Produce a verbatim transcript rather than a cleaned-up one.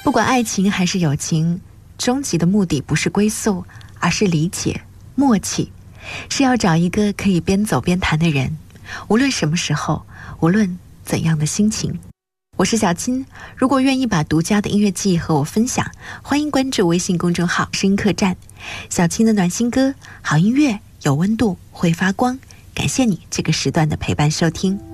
不管爱情还是友情，终极的目的不是归宿，而是理解、默契，是要找一个可以边走边谈的人，无论什么时候，无论怎样的心情。我是小青，如果愿意把独家的音乐记忆和我分享，欢迎关注微信公众号声音客栈。小青的暖心歌，好音乐有温度，会发光。感谢你这个时段的陪伴收听。